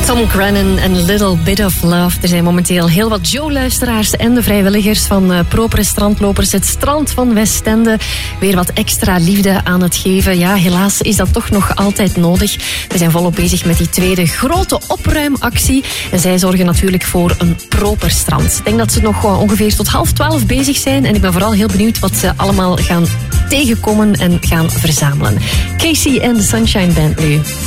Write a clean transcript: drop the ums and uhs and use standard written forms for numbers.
Tom Grennan en Little Bit of Love. Er zijn momenteel heel wat Joe-luisteraars en de vrijwilligers van Propere Strandlopers, het strand van Westende, weer wat extra liefde aan het geven. Ja, helaas is dat toch nog altijd nodig. We zijn volop bezig met die tweede grote opruimactie. En zij zorgen natuurlijk voor een proper strand. Ik denk dat ze nog ongeveer tot 11:30 bezig zijn. En ik ben vooral heel benieuwd wat ze allemaal gaan tegenkomen en gaan verzamelen. Casey en de Sunshine Band nu.